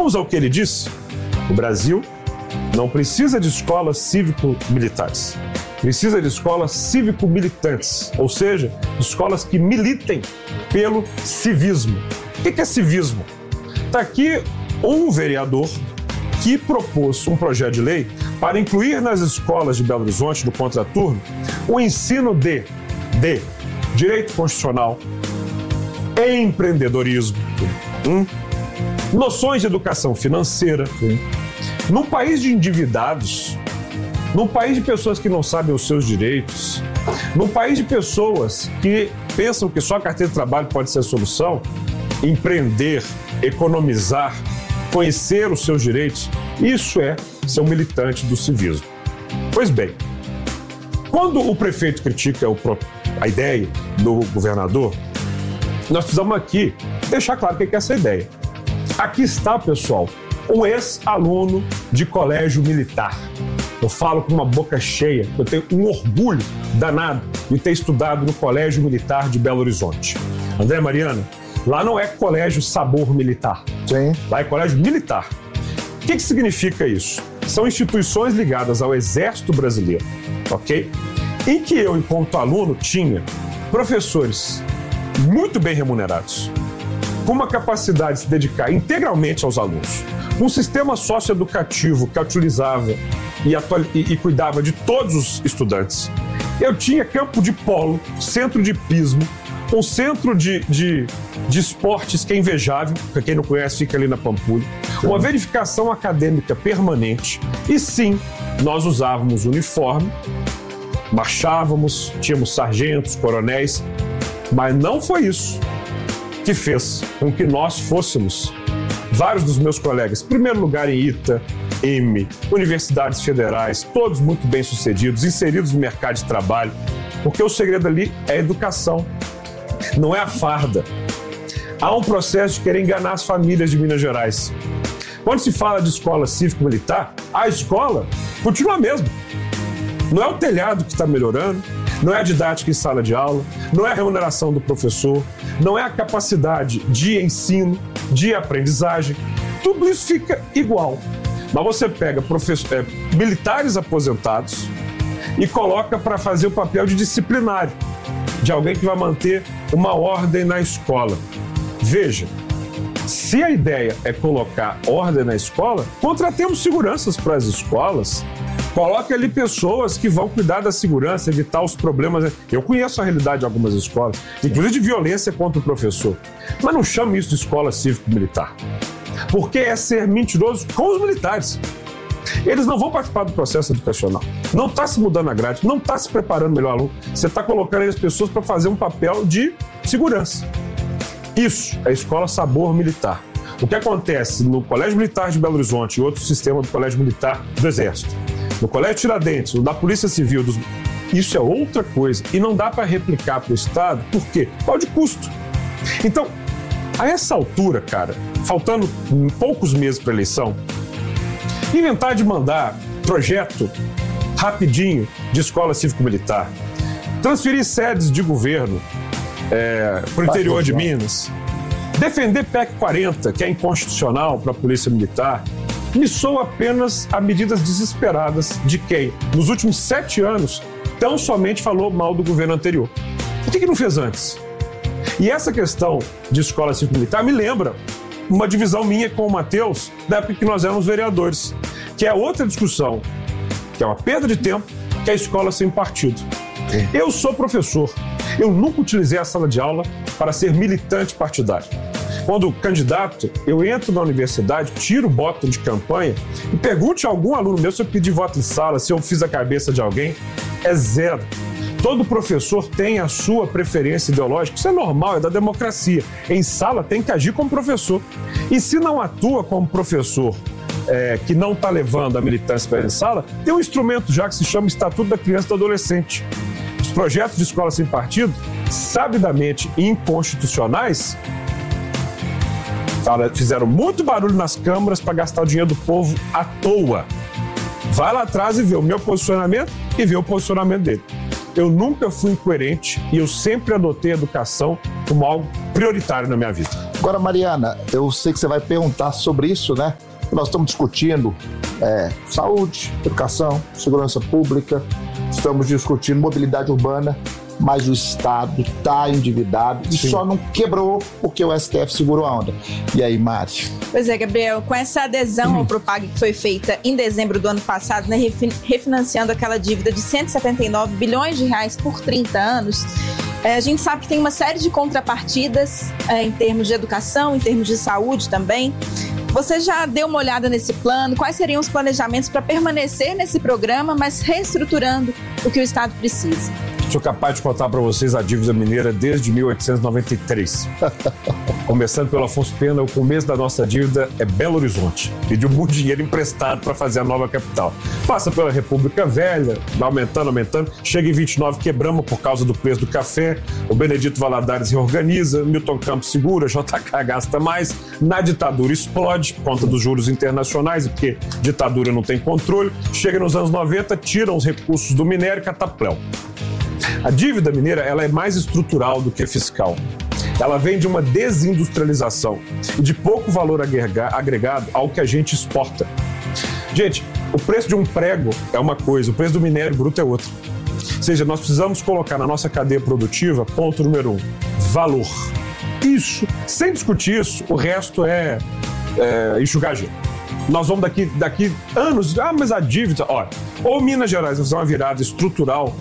Vamos ao que ele disse? O Brasil não precisa de escolas cívico-militares. Precisa de escolas cívico-militantes, ou seja, escolas que militem pelo civismo. O que é civismo? Está aqui um vereador que propôs um projeto de lei para incluir nas escolas de Belo Horizonte, do contraturno, o ensino de direito constitucional, empreendedorismo, noções de educação financeira. Num país de endividados, num país de pessoas que não sabem os seus direitos, num país de pessoas que pensam que só a carteira de trabalho pode ser a solução, empreender, economizar, conhecer os seus direitos, isso é ser um militante do civismo. Pois bem, quando o prefeito critica a ideia do governador, nós precisamos aqui deixar claro o que é essa ideia. Aqui está, pessoal, um ex-aluno de colégio militar. Eu falo com uma boca cheia, eu tenho um orgulho danado de ter estudado no Colégio Militar de Belo Horizonte. André Mariana, lá não é colégio sabor militar. Sim. Lá é colégio militar. O que significa isso? São instituições ligadas ao Exército Brasileiro, ok? Em que eu, enquanto aluno, tinha professores muito bem remunerados, com uma capacidade de se dedicar integralmente aos alunos, um sistema socioeducativo que utilizava e cuidava de todos os estudantes. Eu tinha campo de polo, centro de hipismo, um centro de esportes que é invejável, para quem não conhece fica ali na Pampulha, uma verificação acadêmica permanente e sim, nós usávamos uniforme, marchávamos, tínhamos sargentos, coronéis, mas não foi isso que fez com que nós fôssemos, vários dos meus colegas, em primeiro lugar em ITA, universidades federais, todos muito bem sucedidos, inseridos no mercado de trabalho, porque o segredo ali é a educação, não é a farda. Há um processo de querer enganar as famílias de Minas Gerais. Quando se fala de escola cívico-militar, a escola continua a mesma. Não é o telhado que está melhorando, não é a didática em sala de aula, não é a remuneração do professor, não é a capacidade de ensino, de aprendizagem. Tudo isso fica igual. Mas você pega militares aposentados e coloca para fazer o papel de disciplinário, de alguém que vai manter uma ordem na escola. Veja, se a ideia é colocar ordem na escola, contratemos seguranças para as escolas. Coloque ali pessoas que vão cuidar da segurança, evitar os problemas. Eu conheço a realidade de algumas escolas, inclusive de violência contra o professor. Mas não chame isso de escola cívico-militar, porque é ser mentiroso com os militares. Eles não vão participar do processo educacional. Não está se mudando a grade, não está se preparando melhor aluno. Você está colocando as pessoas para fazer um papel de segurança. Isso é escola sabor militar. O que acontece no Colégio Militar de Belo Horizonte e outro sistema do Colégio Militar do Exército, no Colégio Tiradentes, no da Polícia Civil, isso é outra coisa. E não dá para replicar para o Estado, por quê? Por causa de custo. Então, a essa altura, cara, faltando poucos meses para a eleição, inventar de mandar projeto rapidinho de escola cívico-militar, transferir sedes de governo para o interior de Minas, defender PEC 40, que é inconstitucional para a Polícia Militar, me soa apenas a medidas desesperadas de quem, nos últimos 7 anos, tão somente falou mal do governo anterior. Por que não fez antes? E essa questão de escola cívico-militar me lembra uma divisão minha com o Matheus, da época que nós éramos vereadores, que é outra discussão, que é uma perda de tempo, que é a escola sem partido. Eu sou professor, eu nunca utilizei a sala de aula para ser militante partidário. Quando candidato, eu entro na universidade, tiro o botão de campanha e pergunte a algum aluno meu se eu pedi voto em sala, se eu fiz a cabeça de alguém, é zero. Todo professor tem a sua preferência ideológica, isso é normal, é da democracia. Em sala tem que agir como professor. E se não atua como professor que não está levando a militância para a sala, tem um instrumento já que se chama Estatuto da Criança e do Adolescente. Os projetos de escola sem partido, sabidamente inconstitucionais, fizeram muito barulho nas câmaras para gastar o dinheiro do povo à toa. Vai lá atrás e vê o meu posicionamento e vê o posicionamento dele. eu nunca fui incoerente e eu sempre adotei a educação como algo prioritário na minha vida. Agora, Mariana, eu sei que você vai perguntar sobre isso, né? Nós estamos discutindo saúde, educação, segurança pública, estamos discutindo mobilidade urbana, mas o Estado está endividado e só não quebrou porque o STF segurou a onda. E aí, Mari? Pois é, Gabriel, com essa adesão ao Propag que foi feita em dezembro do ano passado, né, refinanciando aquela dívida de 179 bilhões de reais por 30 anos, a gente sabe que tem uma série de contrapartidas em termos de educação, em termos de saúde também. Você já deu uma olhada nesse plano? Quais seriam os planejamentos para permanecer nesse programa, mas reestruturando o que o Estado precisa? Sou capaz de contar para vocês a dívida mineira desde 1893. Começando pelo Afonso Pena, o começo da nossa dívida é Belo Horizonte. Pediu muito dinheiro emprestado para fazer a nova capital. Passa pela República Velha, vai aumentando. Chega em 29, quebramos por causa do preço do café. O Benedito Valadares reorganiza, Milton Campos segura, JK gasta mais. Na ditadura explode por conta dos juros internacionais, porque ditadura não tem controle. Chega nos anos 90, tiram os recursos do minério e catapléu. A dívida mineira ela é mais estrutural do que fiscal. Ela vem de uma desindustrialização e de pouco valor agregado ao que a gente exporta. Gente, o preço de um prego é uma coisa, o preço do minério bruto é outra. Ou seja, nós precisamos colocar na nossa cadeia produtiva, ponto número 1, valor. Isso, sem discutir isso, o resto é enxugar gelo. Nós vamos daqui anos, mas a dívida, olha, ou Minas Gerais vai fazer uma virada estrutural.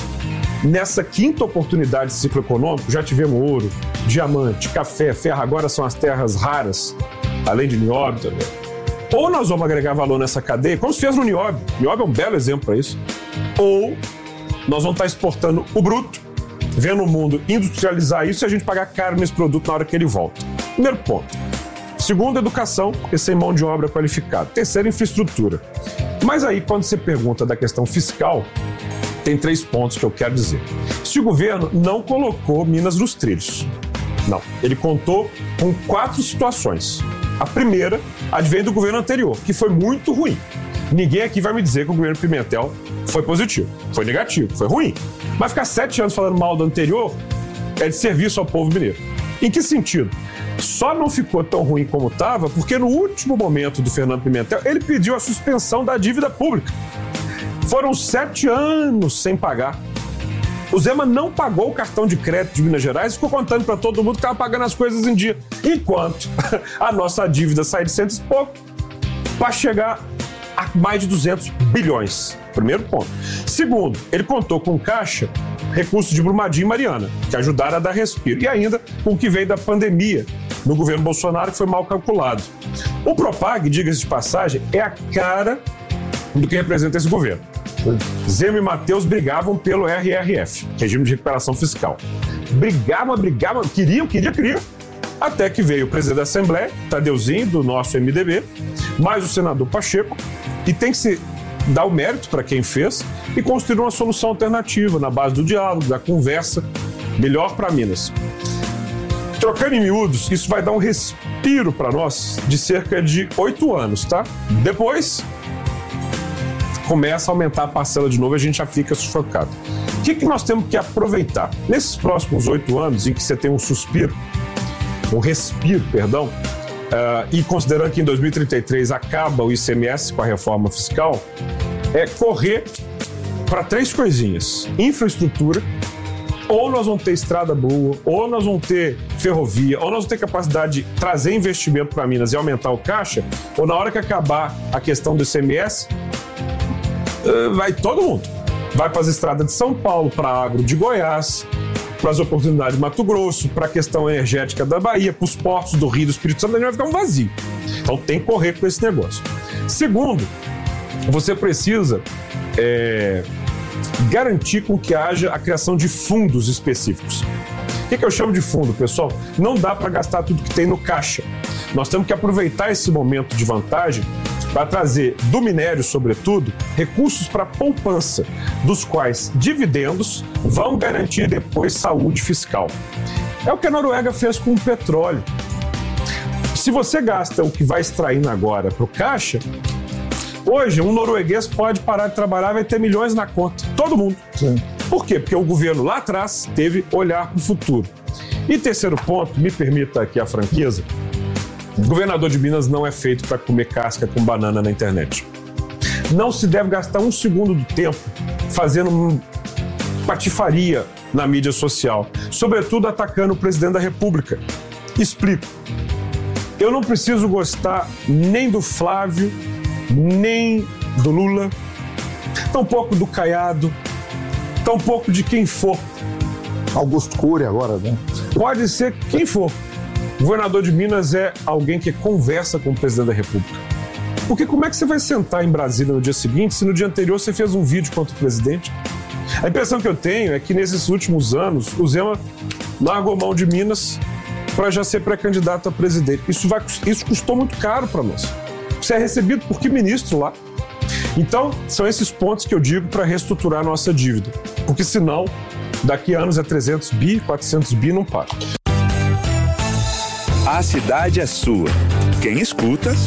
Nessa quinta oportunidade de ciclo econômico, já tivemos ouro, diamante, café, ferro, agora são as terras raras, além de nióbio também. Ou nós vamos agregar valor nessa cadeia, como se fez no nióbio. Nióbio é um belo exemplo para isso. Ou nós vamos estar exportando o bruto, vendo o mundo industrializar isso e a gente pagar caro nesse produto na hora que ele volta. Primeiro ponto. Segundo, educação, porque sem mão de obra qualificada. Terceiro, infraestrutura. Mas aí, quando você pergunta da questão fiscal, tem 3 pontos que eu quero dizer. Se o governo não colocou Minas nos trilhos. Não. Ele contou com 4 situações. A primeira advém do governo anterior, que foi muito ruim. Ninguém aqui vai me dizer que o governo Pimentel foi positivo. Foi negativo, foi ruim. Mas ficar 7 anos falando mal do anterior é de serviço ao povo mineiro. Em que sentido? Só não ficou tão ruim como estava porque no último momento do Fernando Pimentel, ele pediu a suspensão da dívida pública. Foram 7 anos sem pagar. O Zema não pagou o cartão de crédito de Minas Gerais e ficou contando para todo mundo que estava pagando as coisas em dia. Enquanto a nossa dívida sai de 100 e pouco para chegar a mais de 200 bilhões. Primeiro ponto. Segundo, ele contou com caixa, recursos de Brumadinho e Mariana, que ajudaram a dar respiro. E ainda com o que veio da pandemia no governo Bolsonaro, que foi mal calculado. O Propag, diga-se de passagem, é a cara do que representa esse governo. Zema e Mateus brigavam pelo RRF, Regime de Recuperação Fiscal. Brigavam, queriam. Até que veio o presidente da Assembleia, Tadeuzinho, do nosso MDB, mais o senador Pacheco, e tem que se dar o mérito para quem fez e construir uma solução alternativa na base do diálogo, da conversa, melhor para Minas. Trocando em miúdos, isso vai dar um respiro para nós de cerca de 8 anos, tá? Depois começa a aumentar a parcela de novo e a gente já fica sufocado. O que nós temos que aproveitar? Nesses próximos 8 anos, em que você tem um respiro, e considerando que em 2033 acaba o ICMS com a reforma fiscal, é correr para 3 coisinhas. Infraestrutura, ou nós vamos ter estrada boa, ou nós vamos ter ferrovia, ou nós vamos ter capacidade de trazer investimento para Minas e aumentar o caixa, ou na hora que acabar a questão do ICMS, vai todo mundo. Vai para as estradas de São Paulo, para a agro de Goiás, para as oportunidades de Mato Grosso, para a questão energética da Bahia, para os portos do Rio do Espírito Santo, a gente vai ficar um vazio. Então tem que correr com esse negócio. Segundo, você precisa garantir com que haja a criação de fundos específicos. O que eu chamo de fundo, pessoal? Não dá para gastar tudo que tem no caixa. Nós temos que aproveitar esse momento de vantagem para trazer do minério, sobretudo, recursos para poupança, dos quais dividendos vão garantir depois saúde fiscal. É o que a Noruega fez com o petróleo. Se você gasta o que vai extraindo agora para o caixa, hoje um norueguês pode parar de trabalhar e vai ter milhões na conta. Todo mundo. Sim. Por quê? Porque o governo lá atrás teve olhar para o futuro. E terceiro ponto, me permita aqui a franqueza, o governador de Minas não é feito para comer casca com banana na internet. Não se deve gastar um segundo do tempo fazendo patifaria na mídia social, sobretudo atacando o presidente da República. Explico. Eu não preciso gostar nem do Flávio, nem do Lula, tampouco do Caiado, tampouco de quem for. Augusto Cury agora, né? Pode ser quem for. O governador de Minas é alguém que conversa com o presidente da República. Porque como é que você vai sentar em Brasília no dia seguinte se no dia anterior você fez um vídeo contra o presidente? A impressão que eu tenho é que nesses últimos anos o Zema largou mão de Minas para já ser pré-candidato a presidente. Isso custou muito caro para nós. Você é recebido por que ministro lá? Então, são esses pontos que eu digo para reestruturar a nossa dívida. Porque senão, daqui a anos é 300 bi, 400 bi, não para. A cidade é sua. Quem escuta,